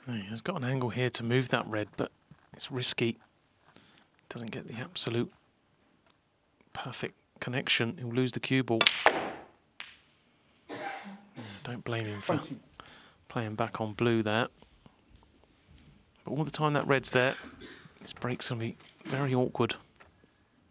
He's got an angle here to move that red, but it's risky. Doesn't get the absolute perfect connection. He'll lose the cue ball. Don't blame him for playing back on blue there. But all the time that red's there, this break's going to be very awkward.